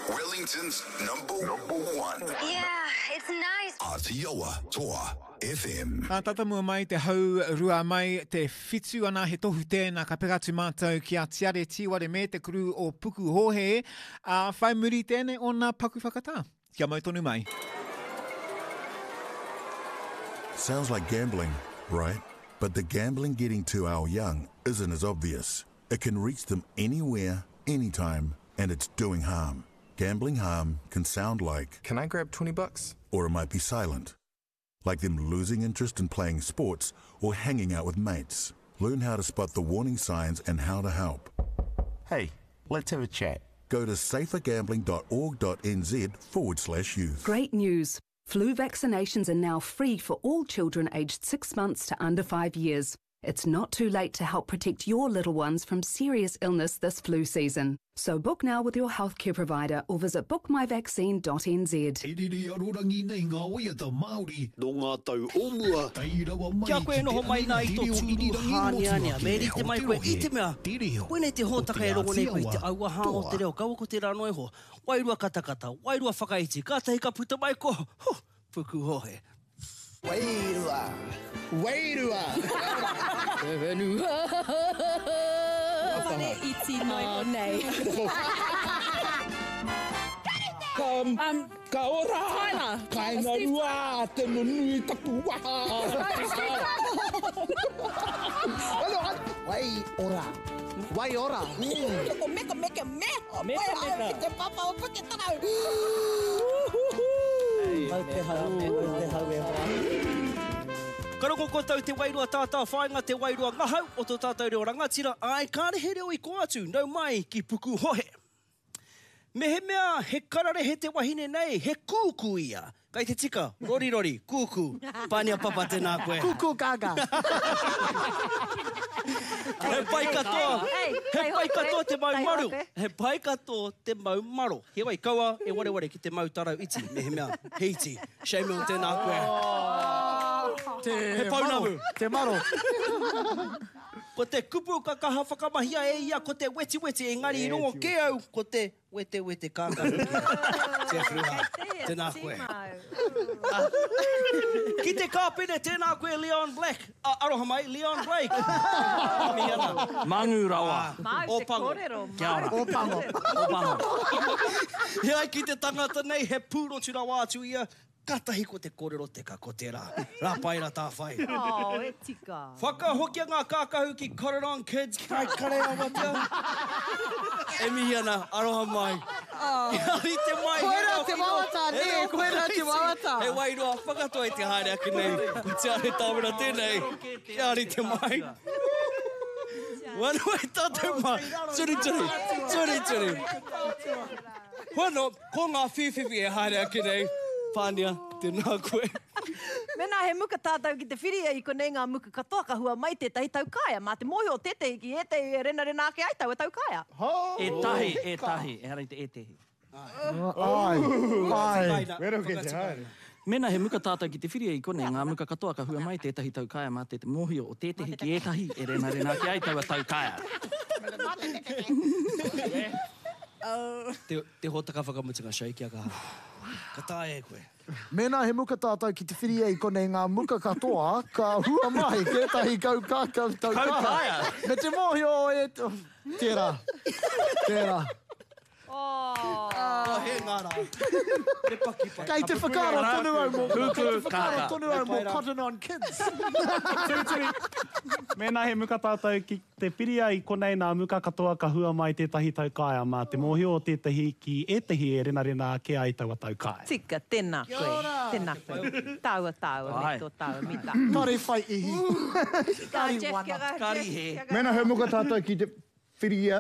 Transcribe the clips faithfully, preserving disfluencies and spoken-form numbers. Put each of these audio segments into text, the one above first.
Wellington's number, number one. Yeah, it's nice. Aotearoa Toa F M. A tata mua mai te hau rua mai te whitu ana he tohu tēnā ka peka atu mātou ki a tiare tiware me te kuru o puku hohe a whai muri tēnei o nā paku whakatā. Kia mai tonu mai. Sounds like gambling, right? But the gambling getting to our young isn't as obvious. It can reach them anywhere, anytime, and it's doing harm. Gambling harm can sound like... Can I grab twenty bucks? Or it might be silent. Like them losing interest in playing sports or hanging out with mates. Learn how to spot the warning signs and how to help. Hey, let's have a chat. Go to safergambling.org.nz forward slash youth. Great news. Flu vaccinations are now free for all children aged six months to under five years. It's not too late to help protect your little ones from serious illness this flu season. So book now with your healthcare provider or visit book my vaccine dot n z. Kia koe noho mai nā i tō tūru hānea nea, me ri te mai koe i te mea, koe nei te hōtaka e rongo nei koe i te aua hā o te reo, kaua ko te rano e ho, wairua katakata, wairua whakaiti, kātahi ka puta mai ko, huh, puku hohe. Wairua, wairua. Evenua. Whare iti noi o nei. Um, um, ka ora. Tyler. Kaina rua, te nunui taku waha. Wai ora. Wai ora. O meka meka me. Meka meka. Te papa o puke tarau. Hau te hau, hau te hau e hau. Karoko koutou te wairua tātā whainga te wairua ngahau o tō tātou reo rangatira. Ai, kāre he reo i ko atu, nau mai ki puku hohe. Me he mea, he karare he te wahine nei, he kūku ia. Kai te tika, rori rori, kūku. Pānia papa tēnā koe. Kūku kāga. He pai katoa, he pai katoa te mau maru. He pai katoa te mau maro. He wai kaua e ware ware ki te mau tarau iti. Me he mea, he iti. Shame on tēnā koe. He paunamu. Te maro. Ko te kupu ka kaha whakamahia e ia, ko te weti weti e ngari i rongo ke au, ko te wete wete kākaru. Te fruha, tēnā koe. Ki te kāpene, tēnā koe Leon Black. Uh, aroha mai, Leon Blake. Ami ana. Mangu rawa. Mau te kōrero. Kia ora. O pango. O pango. Hei ki te tangata nei, he pūro tira wātu ia. Katahi ko te kōrero te ka ko te rā. Rā paira tā whai. Oh, e tika. Whakahokia ngā kākahu ki Coronation Kids. Kai kare awatia. E mihi ana, aroha mai. Kia ri te mai. Koera te wawata, ne, koera te wawata. He wairoa, whakatoa i te haere aki nei. Ko te are tāwera tēnei. Kia ri te mai. Wanoi tātou mai. Turi turi, turi turi. Wano, ko ngā whiwhiwi e haere aki nei. Pānia, tēnā koe. Mena he muka tātou ki te whiria i konei ngā muka katoa ka hua mai tētahi taukāia. Mā te mohi o tētehi ki e te rena rena ake aitau e taukāia. E tahi, e tahi. E harai te e tehi. Ai, ai. Wero ke te haere. Mena he muka tātou ki te whiria i konei ngā muka katoa ka hua mai tētahi taukāia mā te te mohi o tētehi ki e tahi e rena rena ake aitau e taukāia. Te, te hōtaka whakamutinga shau kia kaha. Ka tā e koe. Mena he muka tātou ki te whiria i konei ngā muka katoa, ka hua mai kētahi kau kākau taukāia. Kaukāia? Me te mohi o e... Tērā. Tērā. Oh. Oh, he ngāra. Te paki pai. Kei te whakaro tonu au mō. Kei te whakaro kāka. tonu au mō Cotton On Kids. Turi turi. Mena he muka tātou ki te piria i konei ngā muka katoa ka hua mai tētahi taukāia mā te mohi o tētahi ki e tehi e rena rena ke aitaua taukāia. Tika, tēnā koe. Tēnā koe. Tāua tāua, me tō tāua mita. Kare whai ihi. Kari wana. Kari he. Mena he muka tātou ki te whiria.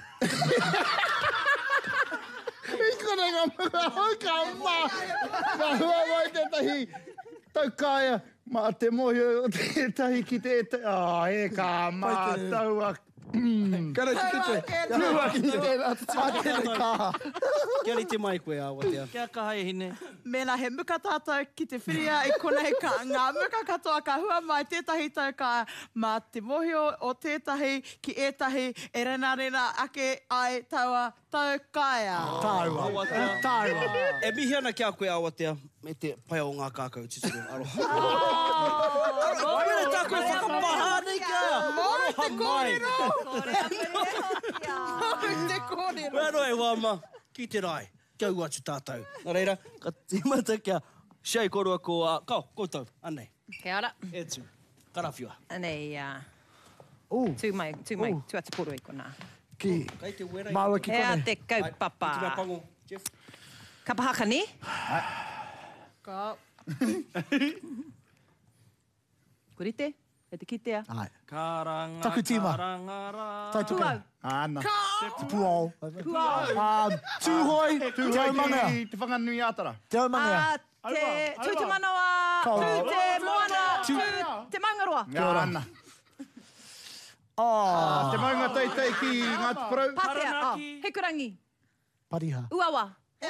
I konei ngā muka hauka mā. Ka hua mai tētahi taukāia. Mā te mohi o tētahi ki te te... Ah, e kā mātaua. Kara te te. Kara te te. Kia ri te mai koe awa tea. Kia kaha e hine. Mena he muka tātou ki te whiria i konei ka ngā muka katoa ka hua mai tētahi taukāia mā te mohio o tētahi ki ētahi e rena rena ake ai taua taukāia. Taua. Taua. E mihi ana ki a koe awatea me te pai o ngā kākau tituru. Aroha. Aroha. Aroha tā koe whakapaha nei kia. Mōre te kōrero. Mōre te kōrero. Wero e wāma ki te rai. Kia ua tu tātou. Nā reira, ka tīmata kia Shea korua ko uh, kau, koutou, anei. Kia ora. E tū, karawhiua. Anei, uh, tū mai, tū mai, tū atu koro i kona. Ki, maua ki kone. Ea te kaupapa. Ki mea pango, Jeff. Ka pahaka ni? Ka. Kurite, e te kitea. Ai. Karanga, Taku tīma. karangara. Tai tuka. Puau. Ana. Te puao. Puau. Um, Tūhoi, te aumanga. Te whanganui ātara. Te aumanga. Ah, te tū te manawa, tū te moana, tū te mangaroa. Kia ora. Ana. Oh. Te maunga teitei ki ngā tuparau. Patea, oh, hekurangi. Pariha. Uawa.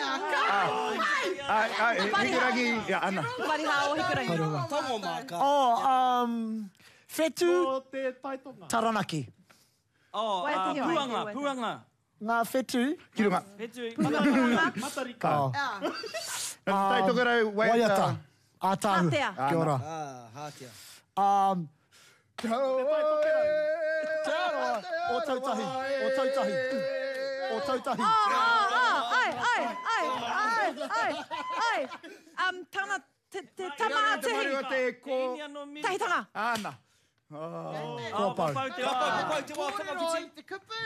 Ai, ai, hikurangi. Ia, ana. Pariha o hekurangi. Tongo maka. Oh, um, whetu taranaki. Oh, Wai uh, te hea, puanga, wai te puanga. Ngā whetu. Kirunga. Whetu, Matarika. Tai toka rau, Waiata. Ātāhu. Hatea. Kia ora. Ah, hātia. Um, Te aroa. O tautahi. O tautahi. O tautahi. Ah, ah, ai, ai, ai, ai, ai, ai. Um, tana, te, te tamaha Te tehi. marua te ko. Tahitanga. Ana. Kua pau. Pau te wā, pau te wā, whakawhiti. Te kupu.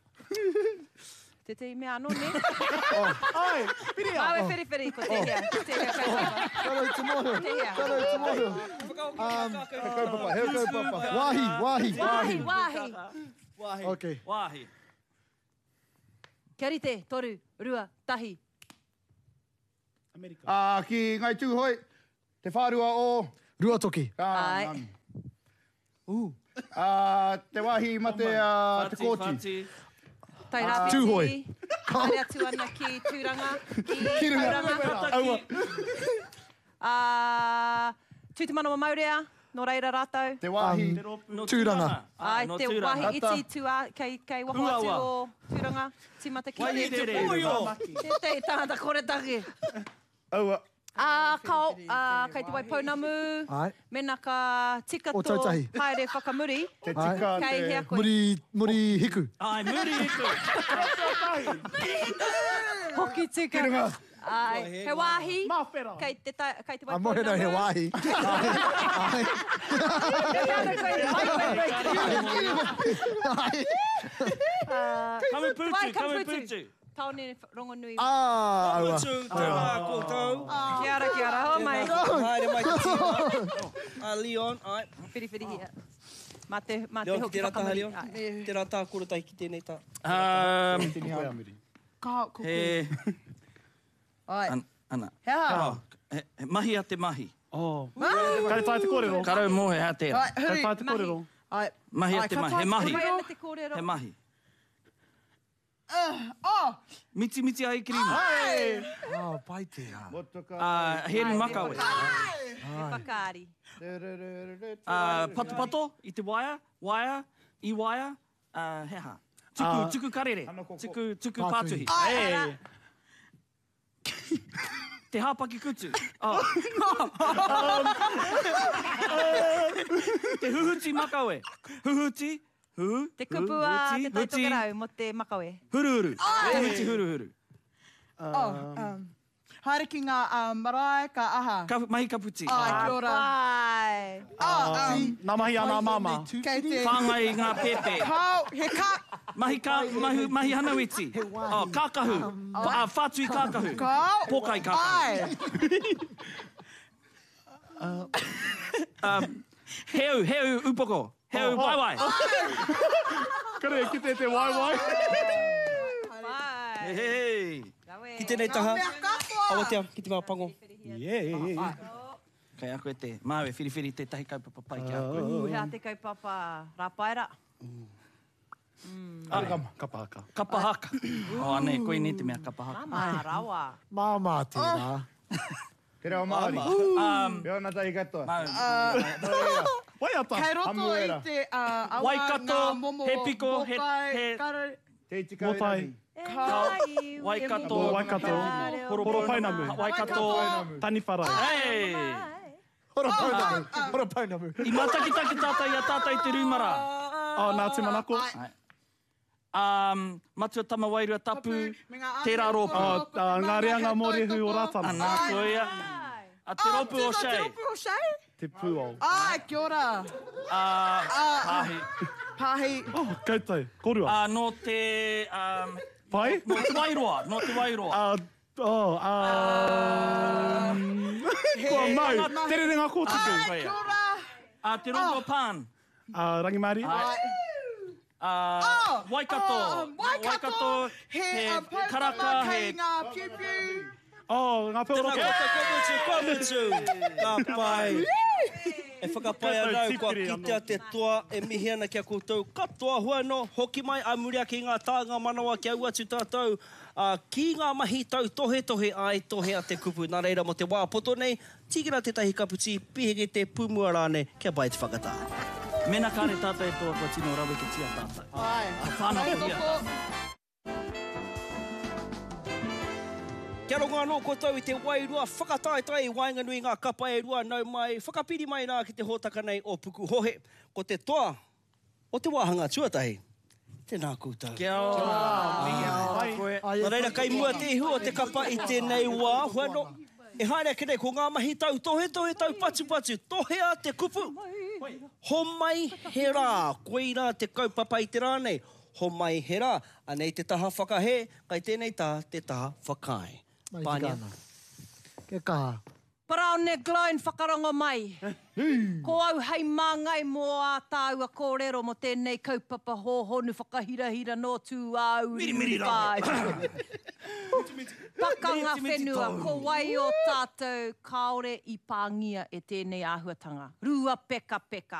Te te mea anō ne. Ai, piria. Awe whiri whiri ko te hea. Te hea kaupapa. Karau te moho. Te hea. Karau te moho. He kaupapa, he kaupapa. Wahi, wahi. Wahi, wahi. Wahi. Okay. Wahi. Kia rite, toru, rua, tahi. Ah, ki ngai tūhoi, te whārua o. Rua toki. Ai. Uh. Ah, te wahi mate a te Whati, kōti. whati. Tai rāpiti. Tūhoi. Kare atu ana ki tūranga. Ki Kirunga. tauranga. Aua. Uh, tū te manawa maurea, no reira rātou. Te wahi. No Tūranga. Ai, no te tūranga. wahi iti tu a, kei, kei waho atu Uawa. o tūranga. Tīmata ki Wai te e te Oio. Te te tāngata kore take. Aua. Uh, kau, uh, kei te waipounamu, Ai. mena ka tika O tō tautahi. haere whakamuri. Te tika Kei te... hea koe. Muri, muri hiku. Ai, muri iku. Hoki tika. Kirunga. Ai, he wāhi. Kei te, ta, kei te A mohe nau he wahi. Ai. Kamu putu, kamu putu. Taone rongo nui. Ah, aua. Putu, te wā koutou. Kia ora, kia ora. Ho mai. Haere mai te tīma. Ah, Leon, ai. Whiri whiri hia. Mā te, mā te Leon, ki hoki te rata, whakamuri. Leon. Ai. Te rata kura tai ki tēnei tā. Um, Ka, kuku. he, Ai. an, ana. Hea. Oh, he, he mahi a te mahi. Oh. Kai tai te kōrero. Karau mohe a te. Ai, Kai huri. tai te kōrero. Ai. Mahi a Ai, te ka mahi. tai He te mahi. Mai ana te kōrero. He mahi. Uh, oh. Miti miti ai kirima. Ah, pai te a. Motoka. Uh, Heri makawe. He whakaari. Uh, pato pato i te waia. Waia. I waia. Uh, he ha. Tuku, Ah. tuku karere. Tuku, tuku Pātuhi. pātuhi. Te hāpaki kutu. Oh. Te huhuti makawe. Huhuti. Hu. Te kupu a huhuti, te tai huti, tokarau mo te makawe. Huruhuru. Te huti huruhuru. Oh, um, haere ki ngā um, marae ka aha. Ka, mahi ka puti. Ai, kia ora. Ai. Oh, um, Nā mahi ana mama. kei te... Whāngai ngā pepe. Kau, he ka... Mahi ka, mahi, mahi hanawiti. Oh, kākahu. Pa, uh, whātui kākahu. Kau. Pōkai kākahu. Ai. Um, heu, heu upoko. Heu waiwai. Kare, ki te te waiwai. Ai. Hei. Rawe. Ki tēnei taha. Awatea, ki te wā pango. Yeah. Kai a koe te māwe whiriwhiri te tahi kaupapa pai ki a koe. Uh, hea te kaupapa rāpaera. Kapahaka. Kapahaka. O, anei, koe ni te mea kapahaka. Mama, rawa. Māmā tērā. Te reo Māori. Um, Pea ona tai katoa. Wai ata. Kai roto Hamu i era. te uh, awa Waikato, ngā momo he piko, he- mokai, he- kare- Te iti kau Motai. Kai. Waikato. Waikato. Horopainamu. Waikato. Tani wharai. Hey! Horopainamu. Horopainamu. I matakitaki tātai a tātai te rūmara. Oh, nā te manako. Um, matua tama wairua tapu, me ngā te rā Oh, rōpu. uh, ngā reanga mōrehu o rātana. Anā koe ia. A te ropu o Te shei. ropu o shei? Te pūo. Ai, kia ora. Uh, Pahi. Pahi. Oh, koutou. Korua. Uh, no te... Um, Pai? no te wairoa. No te wairoa. Uh, oh, um... Kua mau. Tere renga kōtuku. Ai, kia ora. Uh, te ropu o Pan. Uh, Rangimāori. Uh, Waikato. Oh, Waikato. He uh, karaka, kei he... ngā piu-piu. Oh, ngā peo Tēnā roko. koutou, kua mutu, kua mutu. Ka pai. E whakapai anau, kua kitea te toa, e mihi ana kia koutou. Katoa hua no, hoki mai a muria ki ngā tānga manawa ki au atu tātou. Uh, ki ngā mahi tau tohe tohe ai tohe a te kupu. Nā reira mo te wā poto nei, tīkira tētahi kaputi, pihege te pumua rāne, kia pai te whakatā. Mena kāre tātai toa kua tino rawe ke tia tātai. Ai. Whānau ki ia tātai. Kia rongo anō koutou i te wairua, whakataetai wainga nui ngā kapa e rua nau mai, whakapiri mai nā ki te hōtaka nei o Puku Hohe. Ko te toa, o te wāhanga tuatahi. Tēnā koutou. Kia ora. Nā reira, kai mua te ihu o te kapa i tēnei wā, huano, e haere ake nei, ko ngā mahi tau, tohe tohe tau, patu patu, tohe a te kupu. Ho mai he rā, koe rā te kaupapa i te rā nei, ho mai he rā, anei te taha whakahe, kai tēnei tā te taha whakai. Pānia. Ke kaha. Paraone Gloin whakarongo mai. Ko au hei māngai mō a tāua kōrero mo tēnei kaupapa hōhonu whakahirahira no tū au. Miri miri rā. Pakanga whenua, ko wai o tātou kaore i pāngia e tēnei āhuatanga. Rua peka peka.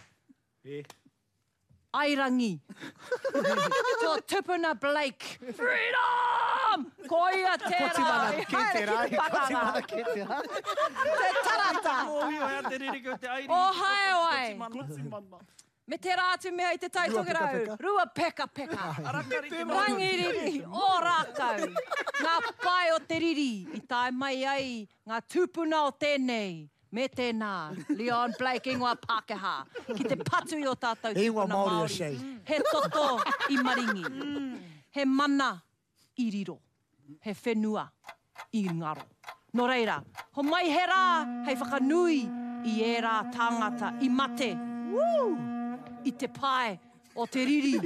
Airangi. Ko Tupuna Blake. Freedom! Ko ia tērā. Ko timana ke tērā. Ko timana ke tērā. Te tarata. O hae wai. Me te rātu mea i te taitogerau. Rua peka peka. Rangiriri o rākau. Ngā pai o te riri. I tae mai ai ngā tūpuna o tēnei. Me tēnā, Leon Blake, ingoa Pākehā. Ki te patu i o tātou Ingoa tūpuna Māori o Māori. shei. He toto i maringi. He mana i riro. He whenua i ngaro. Nō reira, ho mai he rā, hei whakanui i e rā tāngata i mate. Woo! I te pai o te riri.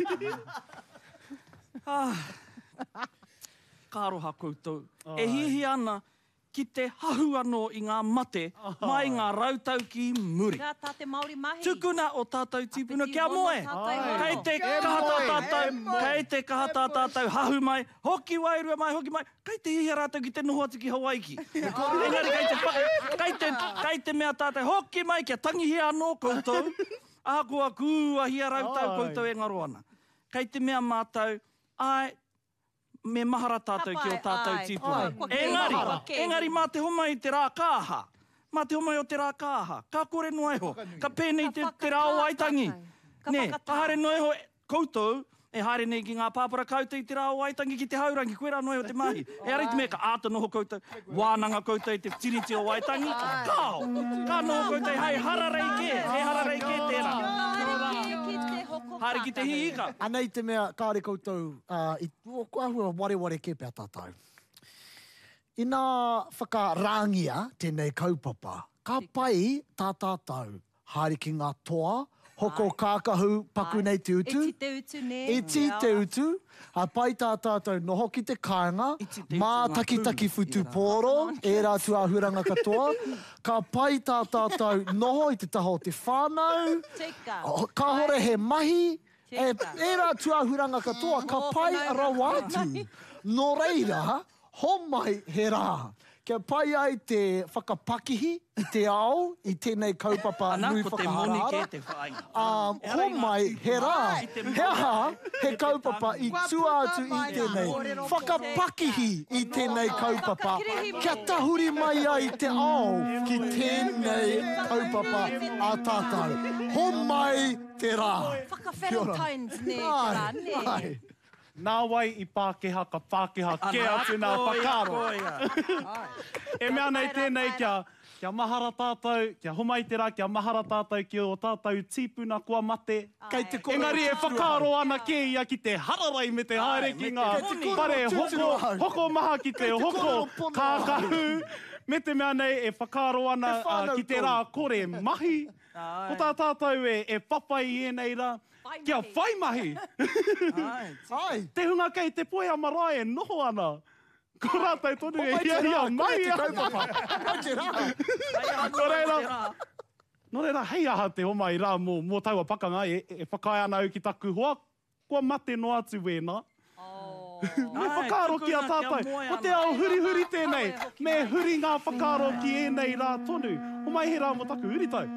Kāroha koutou. E hihi ana ki te hahu anō i ngā mate, mai ngā rautau ki muri. Rā tāte Māori mahi. Tukuna o tātou tīpuna kia moe. Tātou Kei te kahata tātou, kei te kahata tātou hahu mai, hoki wairua mai, hoki mai, kei te hihi rātou ki te noho atu ki Hawaii. Engari kei te, kei te, kei te mea tātou, hoki mai kia tangihi anō koutou, ākua kūa hia rautau koutou e ngaro ana. Kei te mea mātou, ai, me mahara tātou ki o tātou tīpuna. Engari, engari mā te homa i te rā kāha. Mā te homa i o te rā kāha. Ka kore noeho. Ka pēnei te, te rā o aitangi. Ne, ka haere noeho koutou, e haere nei ki ngā pāpara koutou i te rā o aitangi ki te haurangi. Koe rā noeho te mahi. E arei te mea ka āta noho koutou, wānanga koutou i te tiriti o aitangi. Kao! Ka noho koutou, hei hararei ke, hei hararei ke tērā. Haere ki te hiika. Anei te mea kāre koutou, uh, i kua hua ware ware ke pia tātou. I nā whakarangia tēnei kaupapa, ka pai tā tātou, haere ki ngā toa, hoko kākahu paku nei te utu. E ti te utu ne. E ti te utu. A pai tā tātou noho ki te kāinga, mā taki-taki futu pōro, e rā tu āhuranga katoa. Ka pai tā tātou noho i te taho o te whānau. Ka hore he mahi, e, e rā tu āhuranga katoa, ka pai rawātu. Nō reira, ho mai he rā. Kia pai ai te whakapakihi i te ao, i tēnei kaupapa nui whakaharahara. Um, ho mai, he rā, he aha, he kaupapa i tua atu i tēnei. Whakapakihi i tēnei kaupapa. Kia tahuri mai ai te ao ki tēnei kaupapa a tātou. Ho mai te rā. Whakawhenetains ne, rā, ne. Nā wai i Pākehā ka Pākehā ke atu nā whakaro. E mea nei tēnei kia, kia mahara tātou, kia homai te rā, kia mahara tātou ki o tātou tīpuna kua mate. Engari e whakaro ana ke ia ki te hararai me te haere ki ngā pare hoko, hoko maha ki te hoko kākahu. Me te mea nei e whakaro ana uh, ki te rā kore mahi. Ko tā tātou e, e papai i enei rā. Kia whai mahi. Ai. Te hunga kei te poe amarae e noho ana. Ko rātou tonu e hia hia mai ana. Ko reira. No reira, hei aha te homai rā mō, mō taua pakanga e, e whakai ana au ki taku hoa. Kua mate no atu wēnā. Me whakaro ki a tātou. Ko te ao huri huri tēnei. Me huri ngā whakaro ki enei rā tonu. Homai he rā mō taku huri tau.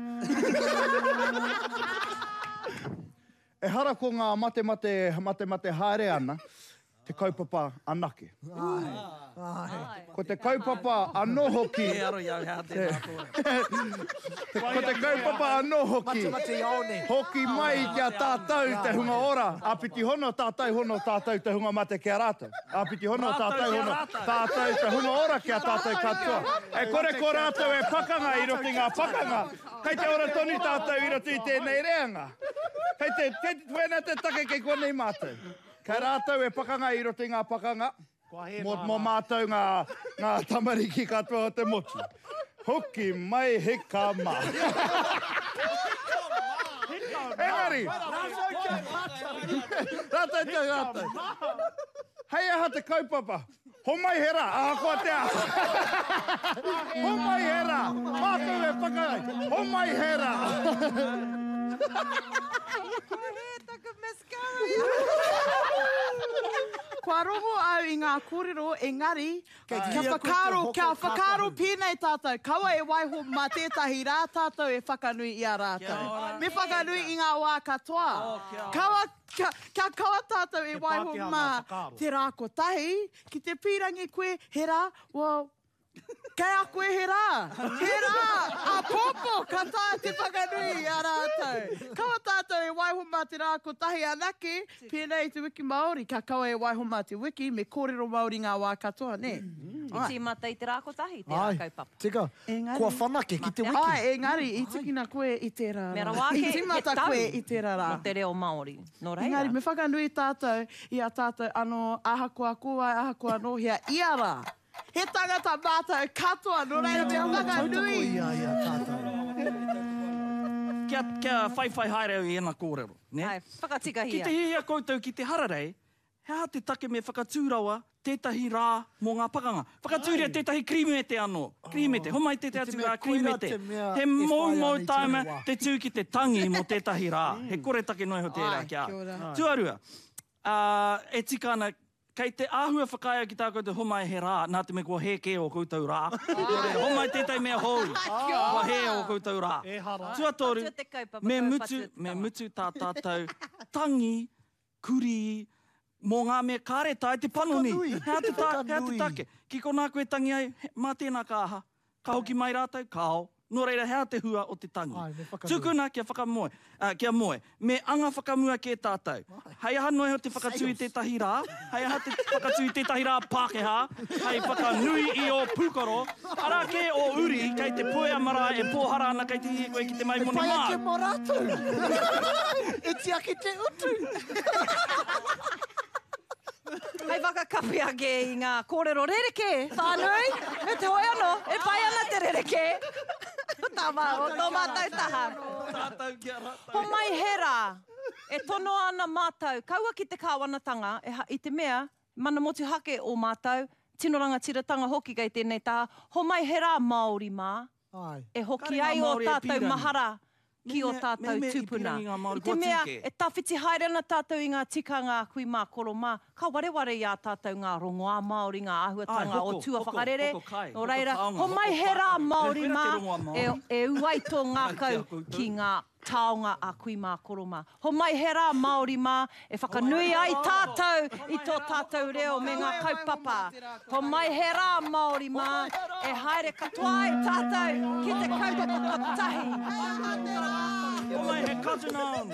E hara ko ngā mate mate, mate mate haere ana, te kaupapa anake. Ko te kaupapa anoho ki... Ko te kaupapa anoho ki... Hoki mai kia tātou te hunga ora. Apiti hono tātou hono tātou te hunga mate kia rātou. Apiti hono tātou hono tātou te hunga ora kia tātou katoa. E kore ko rātou e pakanga i roti ngā pakanga. Kei te ora toni tātou i roti tēnei reanga. Kei te, kei te tuena te take kei konei mātou. Kei rātou e pakanga i roti ngā pakanga. Mo, mo mātou ngā, ngā tamariki katoa o te motu. Hoki mai he ka mā. Engari! Rātou te rātou. Hei aha te kaupapa. Ho mai he rā, aha kua te aha. Ho mai he rā. Mātou e whakai. Ho mai he rā. Kua rongo au i ngā kōrero, engari, kia whakaro, kia whakaro pēnei tātou. Kaua e waiho mā tētahi rā tātou e whakanui i a rātou. Me whakanui i ngā wā katoa. Kaua, kia, kia kaua tātou e waiho mā te rā kotahi, ki te pīrangi koe, he rā, wow, kei a koe he rā, he rā, a popo, ka tā te whakanui a rātou. Kaua tātou e waiho mā te rā kotahi anake, pēnei te wiki Māori, ka kaua e waiho mā te wiki, me kōrero Māori ngā wā katoa, ne? I tī mata i te rā kotahi, te rā kaupapa. Tika, kua whanake ki te wiki. Ai, engari, i tikina koe i te rā. Mera wāke, I timata e tau koe i te rā rā. no te reo Māori. No reira. Engari, me whakanui tātou, i a tātou ano ahakoa kua, ahakoa nohia, i a rā. He tangata mātou katoa, no reira me whakanui. Kia, kia whai whai haere au i ena kōrero. Ne? Ai, whakatika hia. Ki te hihia koutou ki te hararei, he aha te take me whakatūrawa tētahi rā mō ngā pakanga. Whakatūria tētahi krimete anō. Krimete, homai te te atu rā krimete. He mau mau taima te tū ki te tangi mō tētahi rā. He kore take noi ho tērā kia. Tuarua, uh, e tika ana, kei te āhua whakaia ki tā koutou homai he rā, nā te me kua he ke o koutou rā. Homai tētai mea hou, kua he o koutou rā. Tuatoru, me mutu, me mutu tā tātou tangi, kuri, mō ngā mea kāretai te panoni. Hea te, ta, hea te take. Ki ko nā koe tangi ai, mā tēnā kāha. Ka hoki mai rātou, kao. Nō reira, hea te hua o te tangi. Tukuna kia whakamoe, uh, kia moe. Me anga whakamua ke tātou. Hei aha noi ho te whakatū i tētahi rā. Hei aha te whakatū i tētahi rā Pākehā. Hei whakanui i o Pūkoro. Ara ke o uri, kei te poe amara e pōhara ana kei te hi koe ki te mai moni mā. E whai ake mō rātou. E ti ake te utu. Hei whakakapi ake i ngā kōrero rereke, whānui, me te hoi anō, e pai ana te rereke. Tā wā, o tō mātou taha. Ho mai hera, e tono ana mātou, kaua ki te kāwanatanga, e ha, i te mea, mana motu hake o mātou, tinoranga tiratanga hoki kei tēnei taha, ho mai hera Māori mā, e hoki ai o tātou mahara, ki o tātou tupuna. I te mea, e tawhiti haerana tātou i ngā tikanga kui mā koroma, ka wareware i a tātou ngā rongoā Māori, ngā ahuatanga o tua whakarere. O reira, ho mai he rā Māori mā, e, e uaito ngā kau ki ngā taonga a kui mā koroma. Ho mai he rā Māori mā, e whakanui ai tātou i tō tātou reo me ngā kaupapa. Ho mai he rā Māori mā, e haere katoa ai tātou ki te kaupapa tahi. Ho mai he katunong.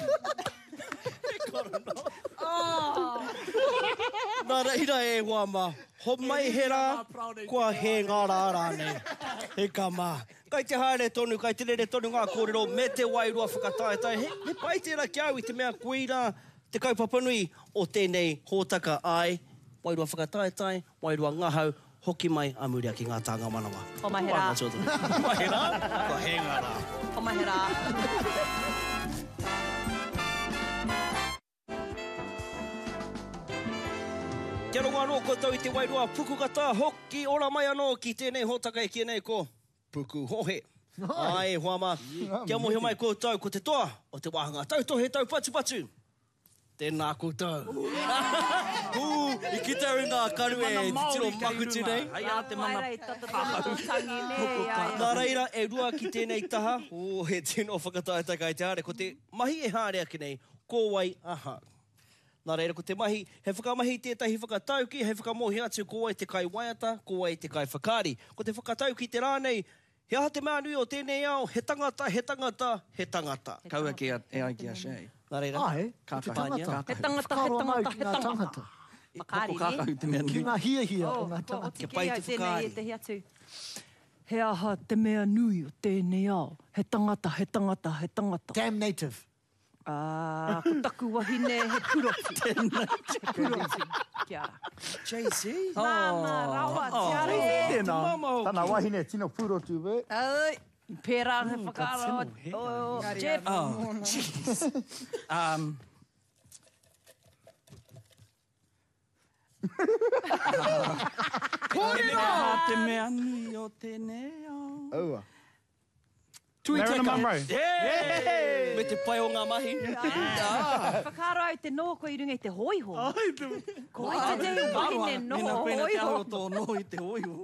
Nā reira e wama, ho mai he rā, kua he ngā rā rāne. He ka mā. Kai te haere tonu, kai te rere tonu ngā kōrero, me te wairua whakataetai. He, he pai tērā ki au i te mea kuira, te kaupapanui o tēnei hōtaka ai. Wairua whakataetai, wairua ngahau, hoki mai a muria ki ngā tāngā manawa. Ho mai he rā. Ho mai he rā, kua he ngā rā. Ho mai he rā. Kia rongo anō koutou i te wairua puku kata hoki ora mai anō ki tēnei hōtaka e kia nei ko puku hohe. Ai, huama, kia mohi mai koutou ko te toa o te wahanga. Tau tohe, tau patu patu. Tēnā koutou. Hū, i ki tau ngā karu e te tiro makutu nei. Ai a te mana tangi nei. Nā reira, e rua ki tēnei taha. O, he tino whakataetai kai te haere. Ko te mahi e haere aki nei, ko wai aha. Nā reira, ko te mahi, he whakamahi tētahi whakatauki, he whakamohi atu ko wai te kai waiata, ko wai te kai whakari. Ko te whakatauki te rānei, he aha te mea nui o tēnei ao, he tangata, he tangata, he tangata. Kaua ki a, e ai ki a shei. Nā reira. Ai, Ka te tangata. tangata. He tangata, he tangata, he tangata. Makari, Kakau te mea Ki nui. ngā hia hia Oh, o ngā o tangata. te kei au tēnei e te hi atu. He aha te mea nui o tēnei ao. He tangata, he tangata, he tangata. Damn native. Ah, ko taku wahine he purotu. He purotu. Kia ara. J C? Mama, rawa, tiare. Tēnā, tāna wahine tino purotu we. Ai, pērā he whakaro. O, Jeff. Oh, jeez. Um, Kōrero! Te mea nui o tēnei ao. Aua. Marilyn Monroe. Yeah! Me te pai o ngā mahi. Whakaro au te noho ko i runga i te hoiho. Ko i te te wahine noho hoiho. Tō noho i te hoiho.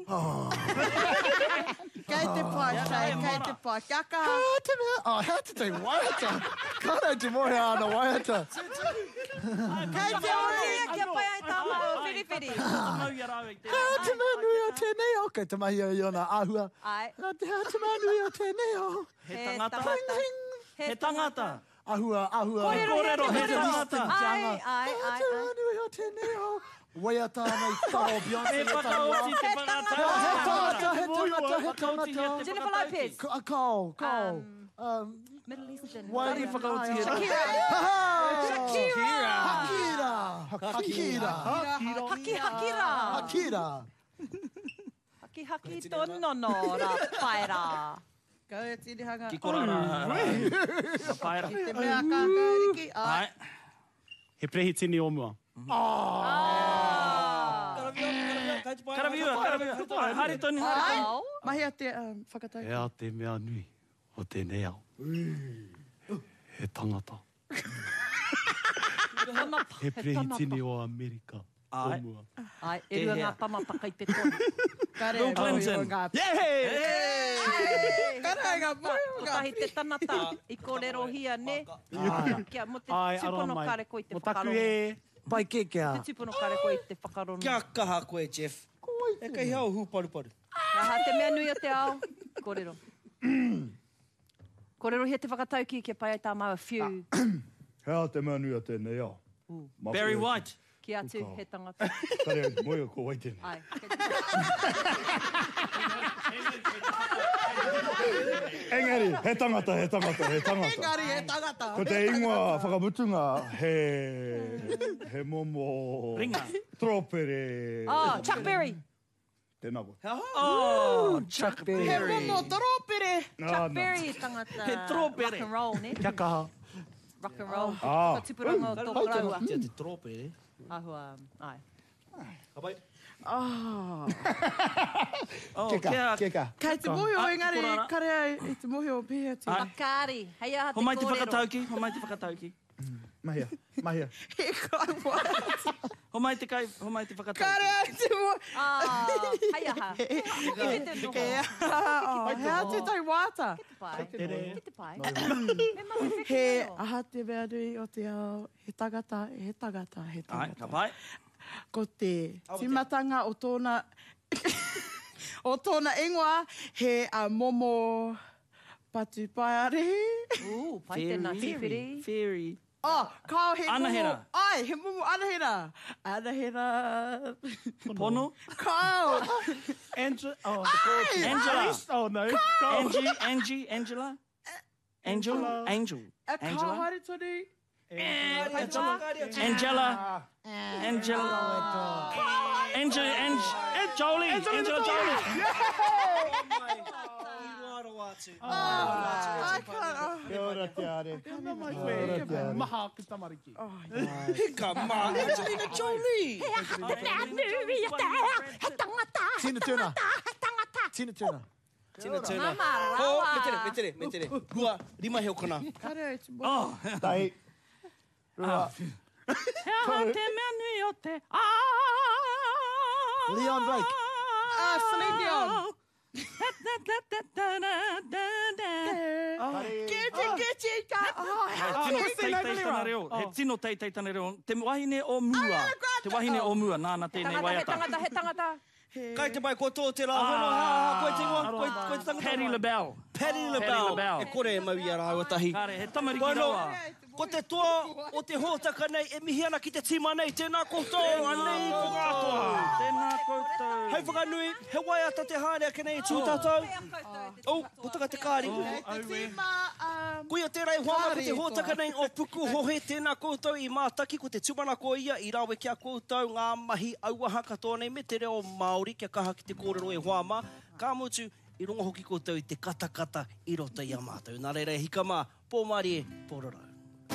Kei te pai, Shai, kei te pai. Kia kaha. Ah, te mea, ah, hea te te waiata. Kānau te mohe ana waiata. Kei te ori, kia pai ai tā mau whiriwhiri. Hea te mea nui o tēnei ao. Kei te mahi o i ona āhua. Ai. Hea te mea nui o tēnei ao. He tangata. He tangata. Ahua, ahua. Kōrero, he tangata. Ai, ai, ai, Hea te mea ai. nui o tēnei ao. Waiata nei taho Beyonce. He whakaoti te whakata. He tangata, he tangata, he tangata. Jennifer Lopez. Ka- Kau, kau. Um, Um, Middle Eastern. Wai Tari whakaoti he. Shakira. Shakira. Hakira. Hakira. Haki Hakira. Hakira. Haki haki tō nono rā whaera. Kau e tiri hanga. Ki korara. Ka whaera. Ki te mea kāka riki. Ai. Ai. He prehi tini o mua. Karaviua, karaviua. Hari toni, hari toni. Au. Mahi a te um, whakatau. Hea te mea nui o tēnei ao. He tangata. He prehi tini o Amerika. O Ai. mua. Ai, e rua ngā pamapaka i te tonu. Kare Bill Clinton. Kare ngā Ko tahi te tanata i kōrero hia, ne? Kia, mo te Ai, tupono aroa mai. kare ko i te Mo taku whakarongo. e. Pai ke kia. Te tupono kare ko i te whakarongo. Kia kaha koe, Jeff. E kai hau hu paru paru. Aha, te mea nui o te ao, kōrero. Kōrero hia te whakatauki kia pai ai tā mau a few. Hea te mea nui a tēnei ao. Barry White. Ki atu, he tangata. Kare, moi o ko wai tēnei. Ai, Engari, he tangata, he tangata, he tangata. Engari, he tangata. Ko te ingoa whakamutunga, he... he momo... Ringa. Tropere... Oh, Chuck Berry. Tēnā koe. Oh, Chuck He Berry. momo toropere. Chuck Berry i tangata. He tropere. Rock and roll, ne? Kia kaha. Rock and roll. Ah. Ka tupuranga o tō raua. Tia te trope, eh? Ahua, ai. Hapai. Ah. Oh, Keka, kia- keka. Kai te mohi o Ah, engari, korara. kare ai i te mohi o pēhea te. Makari, hei aha te Ho mai te kōrero. whakatauki, ho mai te whakatauki. Mahia, mahia. He kai wāti. Ho mai te kai, ho mai te whakatauki. Kare ai te mohi. Ah, hei aha. He Ki te noho. oh, he a te tai wāta. Ki te pai. Tere. Ki te pai. Me mau te He whiwhio. aha te mea nui o te ao, he tagata, he tagata, he Ai, tagata. ka pai. Ko te timatanga o tōna o tōna ingoa, he a momo patu paiare. Ooh, pai tēnā whiwhiri. Fairy. Oh, kao he Anahera. momo. Ai, he momo anahera. Anahera. Pono. Kao. Angela. Oh, the coach. Angela. Oh, no. Go. Angie, Angie, Angela. Angel, Angel. A kao Angela. haere tonu. Angela. Angela. Angela. Angela. Angela. Jolie. Angela Jolie. I can't. Kia ora te are. Kia mai koe. Maha ki tamariki. Hika mā, Angelina Jolie. Tina Turner. Tina Turner. Tina Turner. Mama, Ho, rawa. me tere, me tere, me tere. Rua, rima heo kona. Kare ai te momo. Oh. Tai. Rua. Hea te mea nui o te Leon Drake. Ah, Celine Dion. Geti, geti, ka. Oh, He tino teitei tana reo. He tino teitei tana reo. Te wahine o mua. Te wahine o mua. Nāna tēnei Tangata, he waiata. tangata, he tangata. Kai te mai, ko tō te rā, hono, ha, koe te ingoa, koe, koe te tangata. Patti LaBelle. Patti Patti LaBelle. LaBelle. E kore e mau i ara o tahi. Kare, he tamariki Wano, rawa. ko te toa o te hōtaka nei, e mihi ana ki te tima nei, tēnā koutou, anei ko katoa. Tēnā koutou. Hei whakanui, he waiata te hānea ke nei tū tātou. Au, ko taka te kāri. Te tima, um, Kuia tērei hoama ko te hōtaka nei o puku hohe tēnā koutou i mātaki ko te tūmana ko ia i rawe kia koutou ngā mahi auaha katoa nei me te reo Māori kia kaha ki te kōrero e hoama. Ka mutu i runga hoki koutou i te katakata i roto i a mātou. Nā reira e hika mā, pō Māori e pōroro.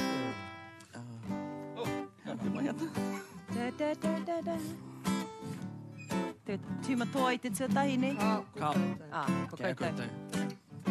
Da, da, da, da, da. Te tīmatoa i te tuatahi nei? ah, Ka. Ah, ko Kia koutou. koutou.